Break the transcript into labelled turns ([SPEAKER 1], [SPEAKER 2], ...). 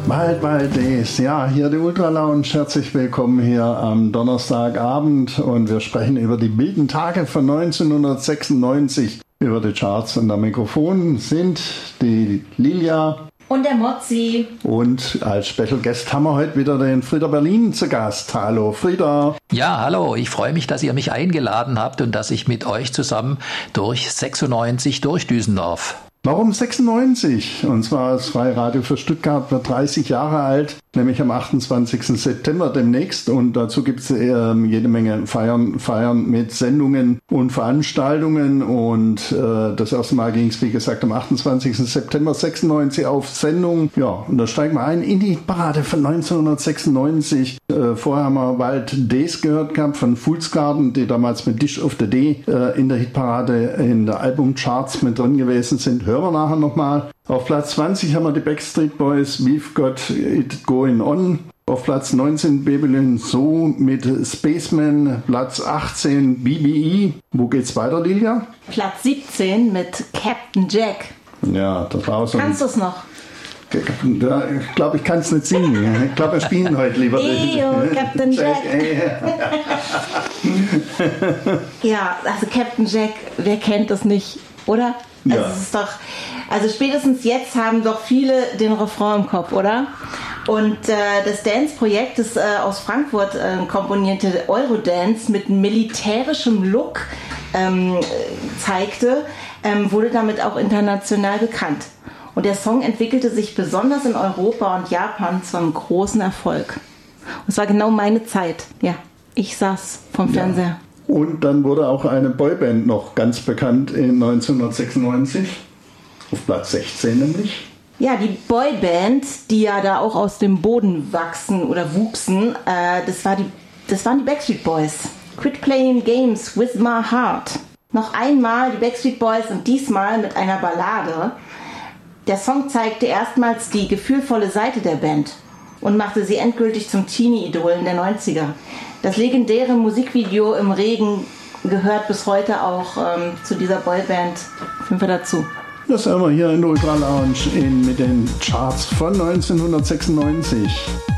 [SPEAKER 1] Wild Days, ja, hier die Ultra Lounge. Herzlich willkommen hier am Donnerstagabend und wir sprechen über die wilden Tage von 1996, über die Charts. Und am Mikrofon sind die Lilia
[SPEAKER 2] und der Mozzi.
[SPEAKER 1] Und als Special Guest haben wir heute wieder den Frieder Berlin zu Gast. Hallo Frieder.
[SPEAKER 3] Ja, hallo. Ich freue mich, dass ihr mich eingeladen habt und dass ich mit euch zusammen durch 96 durchdüsen darf.
[SPEAKER 1] Warum 96? Und zwar das Freie Radio für Stuttgart wird 30 Jahre alt, nämlich am 28. September demnächst. Und dazu gibt es jede Menge Feiern mit Sendungen und Veranstaltungen. Und das erste Mal ging es, wie gesagt, am 28. September 96 auf Sendung. Ja, und da steigen wir ein in die Parade von 1996. Vorher haben wir Wild Days gehört gehabt von Fool's Garden, die damals mit Dish of the Day in der Hitparade in der Albumcharts mit drin gewesen sind. Hören wir nachher nochmal. Auf Platz 20 haben wir die Backstreet Boys, We've Got It Going On. Auf Platz 19 Babylon So mit Spaceman. Platz 18 BBE. Wo geht's weiter, Lilia?
[SPEAKER 2] Platz 17 mit Captain Jack.
[SPEAKER 1] Ja, das war so.
[SPEAKER 2] Kannst du es noch?
[SPEAKER 1] Ich glaube, ich kann es nicht singen. Ich glaube, wir spielen heute lieber.
[SPEAKER 2] Captain Jack. Ja, also Captain Jack, wer kennt das nicht, oder? Also
[SPEAKER 1] ja.
[SPEAKER 2] Es ist doch, also spätestens jetzt haben doch viele den Refrain im Kopf, oder? Und das Dance-Projekt, das aus Frankfurt komponierte Eurodance mit militärischem Look zeigte, wurde damit auch international bekannt. Und der Song entwickelte sich besonders in Europa und Japan zu einem großen Erfolg. Und es war genau meine Zeit. Ja, ich saß vom Fernseher.
[SPEAKER 1] Ja. Und dann wurde auch eine Boyband noch ganz bekannt in 1996. Auf Platz 16 nämlich.
[SPEAKER 2] Ja, die Boyband, die ja da auch aus dem Boden wuchsen, das waren die Backstreet Boys. Quit Playing Games with My Heart. Noch einmal die Backstreet Boys und diesmal mit einer Ballade. Der Song zeigte erstmals die gefühlvolle Seite der Band und machte sie endgültig zum Teenie-Idolen der 90er. Das legendäre Musikvideo im Regen gehört bis heute auch zu dieser Boyband. Sind wir dazu.
[SPEAKER 1] Das haben wir hier in der Ultra Lounge mit den Charts von 1996.